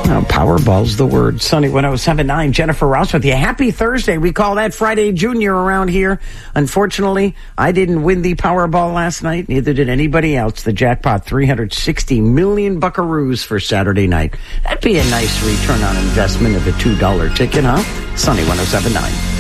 Powerball's the word. Sunny 107.9, Jennifer Ross with you. Happy Thursday. We call that Friday Junior around here. Unfortunately, I didn't win the Powerball last night. Neither did anybody else. The jackpot, 360 million buckaroos for Saturday night. That'd be a nice return on investment of a $2 ticket, huh? Sunny 107.9.